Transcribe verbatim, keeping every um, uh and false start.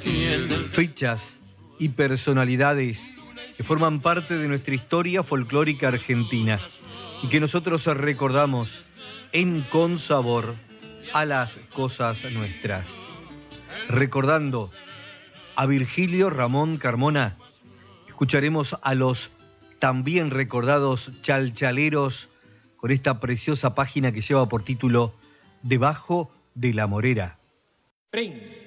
Fechas y personalidades que forman parte de nuestra historia folclórica argentina y que nosotros recordamos en Con Sabor a las cosas nuestras. Recordando a Virgilio Ramón Carmona, escucharemos a los también recordados chalchaleros con esta preciosa página que lleva por título Debajo de la Morera. Pring.